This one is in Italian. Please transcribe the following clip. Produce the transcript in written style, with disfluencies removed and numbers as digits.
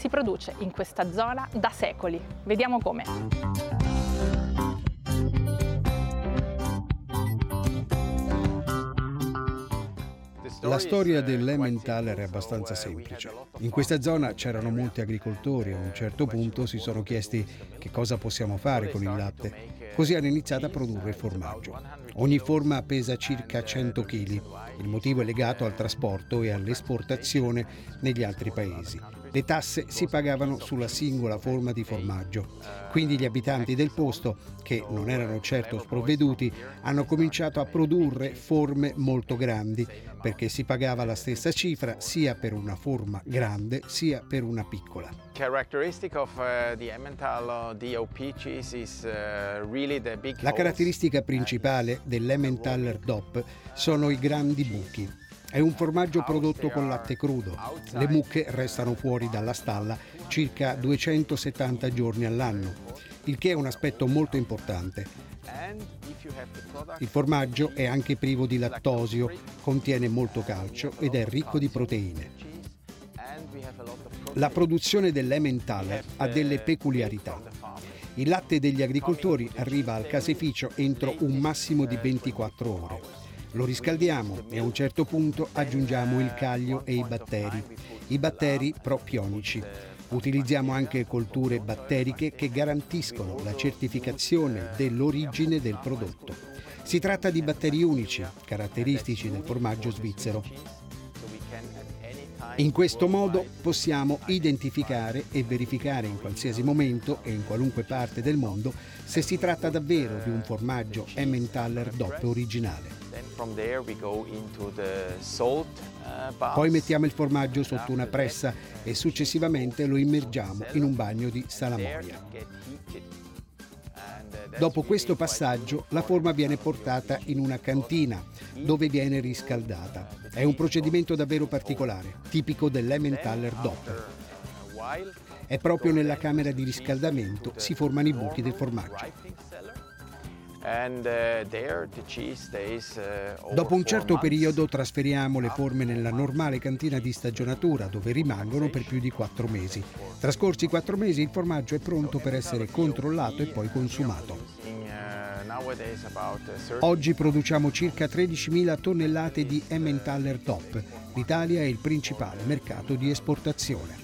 si produce in questa zona da secoli. Vediamo come. La storia dell'Emmentaler è abbastanza semplice. In questa zona c'erano molti agricoltori e a un certo punto si sono chiesti che cosa possiamo fare con il latte. Così hanno iniziato a produrre il formaggio. Ogni forma pesa circa 100 kg. Il motivo è legato al trasporto e all'esportazione negli altri paesi. Le tasse si pagavano sulla singola forma di formaggio. Quindi gli abitanti del posto, che non erano certo sprovveduti, hanno cominciato a produrre forme molto grandi, perché si pagava la stessa cifra sia per una forma grande sia per una piccola. La caratteristica principale dell'Emmentaler DOP sono i grandi buchi. È un formaggio prodotto con latte crudo. Le mucche restano fuori dalla stalla circa 270 giorni all'anno, il che è un aspetto molto importante. Il formaggio è anche privo di lattosio, contiene molto calcio ed è ricco di proteine. La produzione dell'Emmentaler ha delle peculiarità. Il latte degli agricoltori arriva al caseificio entro un massimo di 24 ore. Lo riscaldiamo e a un certo punto aggiungiamo il caglio e i batteri propionici. Utilizziamo anche colture batteriche che garantiscono la certificazione dell'origine del prodotto. Si tratta di batteri unici, caratteristici del formaggio svizzero. In questo modo possiamo identificare e verificare in qualsiasi momento e in qualunque parte del mondo se si tratta davvero di un formaggio Emmentaler DOP originale. Poi mettiamo il formaggio sotto una pressa e successivamente lo immergiamo in un bagno di salamoia. Dopo questo passaggio la forma viene portata in una cantina dove viene riscaldata. È un procedimento davvero particolare, tipico dell'Emmentaler DOP. E proprio nella camera di riscaldamento si formano i buchi del formaggio. Dopo un certo periodo trasferiamo le forme nella normale cantina di stagionatura, dove rimangono per più di 4 mesi. Trascorsi 4 mesi il formaggio è pronto per essere controllato e poi consumato. Oggi produciamo circa 13.000 tonnellate di Emmentaler DOP. L'Italia è il principale mercato di esportazione.